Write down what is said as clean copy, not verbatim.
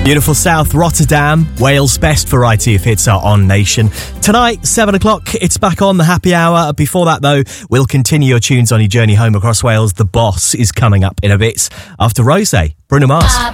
Beautiful South Rotterdam, Wales' best variety of hits are on Nation. Tonight, 7 o'clock, it's back on the happy hour. Before that, though, we'll continue your tunes on your journey home across Wales. The Boss is coming up in a bit. After Rose, Bruno Mars.